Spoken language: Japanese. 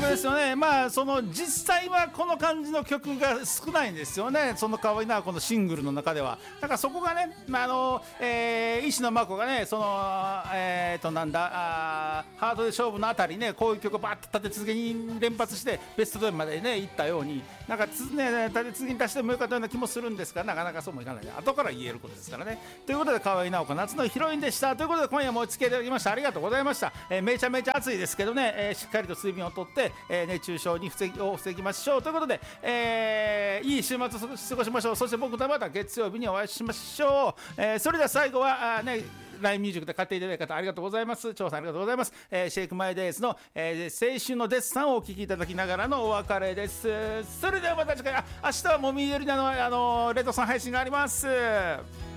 ですよね。まあその実際はこの感じの曲が少ないんですよね、その可愛いなこのシングルの中では。だからそこがね、石野真子がね、そのなんだハートで勝負のあたりね、こういう曲をバーッと立て続けに連発してベスト10までね行ったように、なんか立て続けに出してもよかったような気もするんですが、なかなかそうもいかないね。後から言えることですからね。ということで、河合直子夏のヒロインでした。ということで、今夜もお付き合いいただきましてありがとうございました。めちゃめちゃ暑いですけどね、しっかりと水分をとって、熱中症に防ぎましょうということで、いい週末を過ごしましょう。そして僕とまた月曜日にお会いしましょう。それでは最後はLINE ミュージックで買っていただいた方ありがとうございます。張さんありがとうございます。シェイクマイデイズの、青春のデッサンをお聴きいただきながらのお別れです。それではまた次回、明日はもみえりなのレッドさん配信があります。